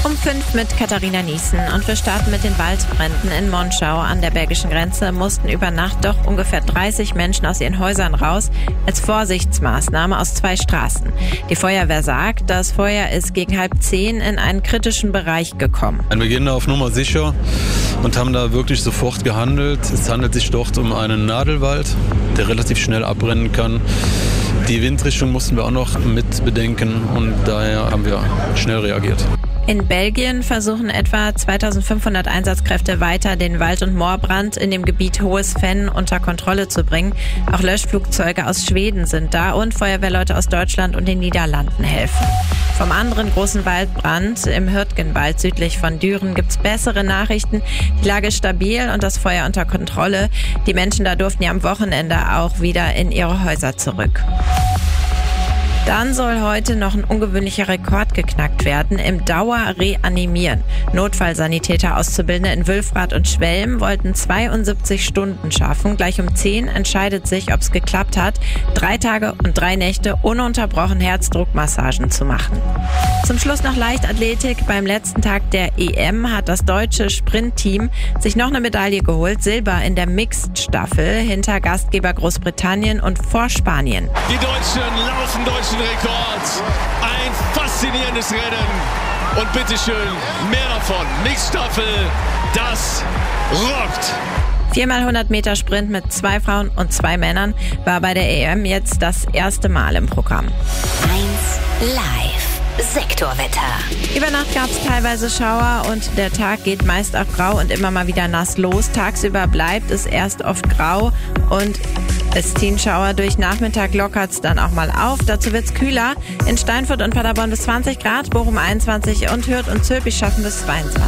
Um 5 mit Katharina Niesen und wir starten mit den Waldbränden in Monschau an der belgischen Grenze. Mussten über Nacht doch ungefähr 30 Menschen aus ihren Häusern raus, als Vorsichtsmaßnahme aus 2 Straßen. Die Feuerwehr sagt, das Feuer ist gegen 9:30 in einen kritischen Bereich gekommen. Wir gehen da auf Nummer sicher und haben da wirklich sofort gehandelt. Es handelt sich dort um einen Nadelwald, der relativ schnell abbrennen kann. Die Windrichtung mussten wir auch noch mit bedenken und daher haben wir schnell reagiert. In Belgien versuchen etwa 2500 Einsatzkräfte weiter, den Wald- und Moorbrand in dem Gebiet Hohes Venn unter Kontrolle zu bringen. Auch Löschflugzeuge aus Schweden sind da und Feuerwehrleute aus Deutschland und den Niederlanden helfen. Vom anderen großen Waldbrand im Hürtgenwald südlich von Düren gibt's bessere Nachrichten. Die Lage ist stabil und das Feuer unter Kontrolle. Die Menschen da durften ja am Wochenende auch wieder in ihre Häuser zurück. Dann soll heute noch ein ungewöhnlicher Rekord geknackt werden im Dauerreanimieren. Notfallsanitäter Auszubildende in Wülfrath und Schwelm wollten 72 Stunden schaffen. Gleich um 10 entscheidet sich, ob es geklappt hat, 3 Tage und 3 Nächte ununterbrochen Herzdruckmassagen zu machen. Zum Schluss noch Leichtathletik. Beim letzten Tag der EM hat das deutsche Sprintteam sich noch eine Medaille geholt. Silber in der Mixed-Staffel hinter Gastgeber Großbritannien und vor Spanien. Die Deutschen laufen deutschen Rekord. Ein faszinierendes Rennen. Und bitteschön, mehr davon. Mixed-Staffel, das rockt. 4x100 Meter Sprint mit 2 Frauen und 2 Männern war bei der EM jetzt das erste Mal im Programm. 1 Live. Sektorwetter. Über Nacht gab es teilweise Schauer und der Tag geht meist auch grau und immer mal wieder nass los. Tagsüber bleibt es erst oft grau und es ziehen Schauer durch. Nachmittag lockert es dann auch mal auf. Dazu wird es kühler. In Steinfurt und Paderborn bis 20 Grad, Bochum 21 und Hürth und Zülpich schaffen bis 22.